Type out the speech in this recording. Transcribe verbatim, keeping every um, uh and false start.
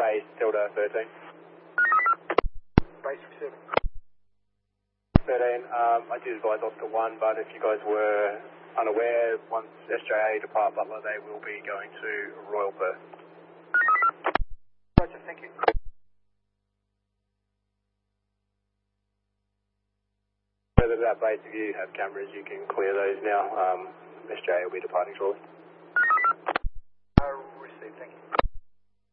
base Tilda thirteen. Base seven. thirteen, um, I did advise Oscar one, but if you guys were unaware, once S J A depart Butler, they will be going to Royal Perth. Roger, thank you. Further to that base, if you have cameras, you can clear those now. Um, S J A will be departing shortly. Uh, received, thank you.